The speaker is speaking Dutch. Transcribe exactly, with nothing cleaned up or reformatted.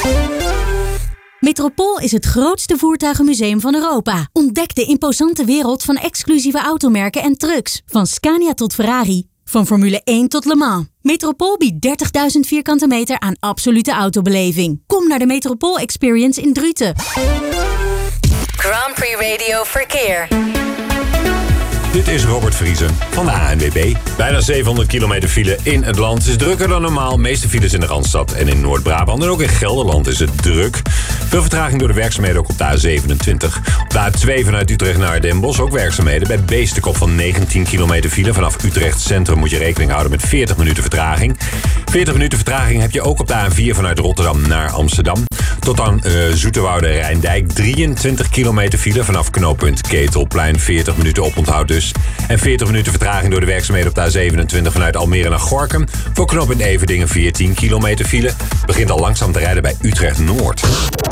Metropool is het grootste voertuigenmuseum van Europa. Ontdek de imposante wereld van exclusieve automerken en trucks. Van Scania tot Ferrari. Van Formule één tot Le Mans. Metropool biedt dertigduizend vierkante meter aan absolute autobeleving. Kom naar de Metropool Experience in Druten. Grand Prix Radio Verkeer. Dit is Robert Vriesen van de A N W B. Bijna zevenhonderd kilometer file in het land. Het is drukker dan normaal. De meeste files in de Randstad en in Noord-Brabant. En ook in Gelderland is het druk. Veel vertraging door de werkzaamheden ook op de A zevenentwintig. Op de A twee vanuit Utrecht naar Den Bosch ook werkzaamheden. Bij Beestenkop van negentien kilometer file. Vanaf Utrecht Centrum moet je rekening houden met veertig minuten vertraging. veertig minuten vertraging heb je ook op de A vier vanuit Rotterdam naar Amsterdam. Tot aan uh, Zoeterwoude Rijndijk. drieëntwintig kilometer file vanaf knooppunt Ketelplein. veertig minuten oponthoud dus. En veertig minuten vertraging door de werkzaamheden op de A zevenentwintig vanuit Almere naar Gorinchem. Voor knooppunt Everdingen veertien kilometer file. Begint al langzaam te rijden bij Utrecht Noord.